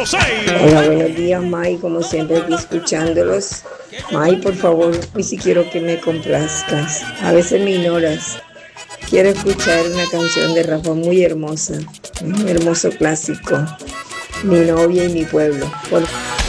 Hola, buenos días, May, como siempre aquí escuchándolos. May, por favor, hoy sí quiero que me complazcas. A veces me ignoras. Quiero escuchar una canción de Rafa muy hermosa, un hermoso clásico, Mi novia y mi pueblo. Por